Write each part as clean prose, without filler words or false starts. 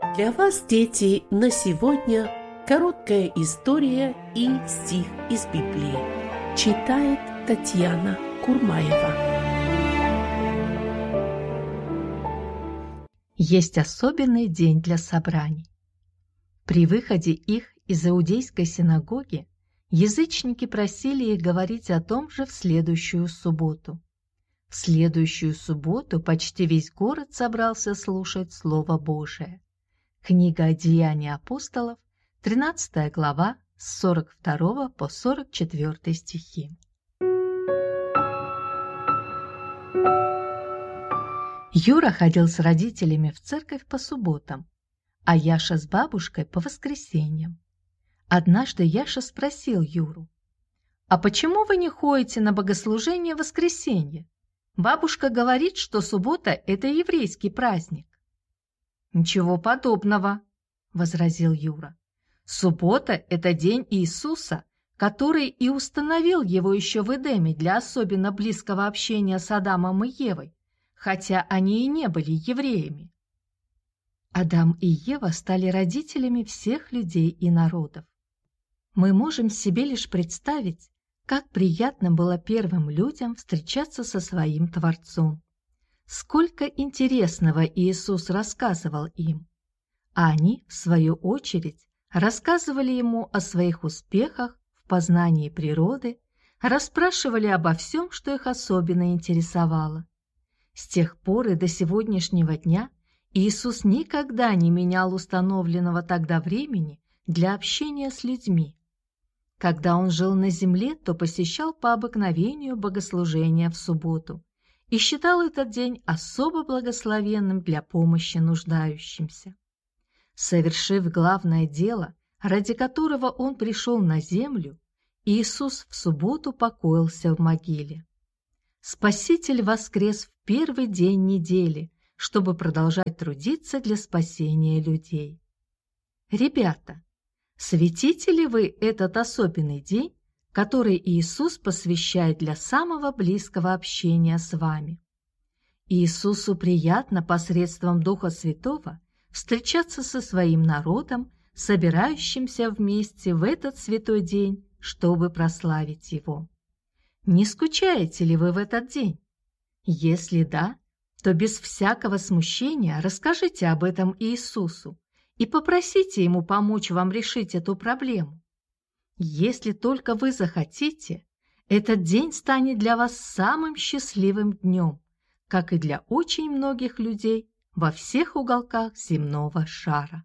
Для вас, дети, на сегодня короткая история и стих из Библии. Читает Татьяна Курмаева. Есть особенный день для собраний. При выходе их из иудейской синагоги язычники просили их говорить о том же в следующую субботу. В следующую субботу почти весь город собрался слушать Слово Божие. Книга Деяний апостолов, 13 глава, с 42 по 44 стихи. Юра ходил с родителями в церковь по субботам, а Яша с бабушкой по воскресеньям. Однажды Яша спросил Юру: «А почему вы не ходите на богослужение в воскресенье? Бабушка говорит, что суббота – это еврейский праздник». «Ничего подобного», – возразил Юра. «Суббота – это день Иисуса, который и установил его еще в Эдеме для особенно близкого общения с Адамом и Евой, хотя они и не были евреями». Адам и Ева стали родителями всех людей и народов. Мы можем себе лишь представить, как приятно было первым людям встречаться со своим Творцом. Сколько интересного Иисус рассказывал им, а они, в свою очередь, рассказывали ему о своих успехах в познании природы, расспрашивали обо всем, что их особенно интересовало. С тех пор и до сегодняшнего дня Иисус никогда не менял установленного тогда времени для общения с людьми. Когда Он жил на земле, то посещал по обыкновению богослужения в субботу и считал этот день особо благословенным для помощи нуждающимся. Совершив главное дело, ради которого Он пришел на землю, Иисус в субботу покоился в могиле. Спаситель воскрес в первый день недели, чтобы продолжать трудиться для спасения людей. Ребята, светите ли вы этот особенный день, который Иисус посвящает для самого близкого общения с вами? Иисусу приятно посредством Духа Святого встречаться со своим народом, собирающимся вместе в этот святой день, чтобы прославить Его. Не скучаете ли вы в этот день? Если да, то без всякого смущения расскажите об этом Иисусу и попросите Ему помочь вам решить эту проблему. Если только вы захотите, этот день станет для вас самым счастливым днем, как и для очень многих людей во всех уголках земного шара.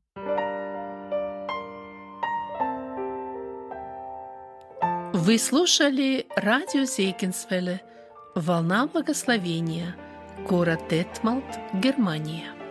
Вы слушали радио Зейкинсвелле «Волна благословения», город Детмалт, Германия.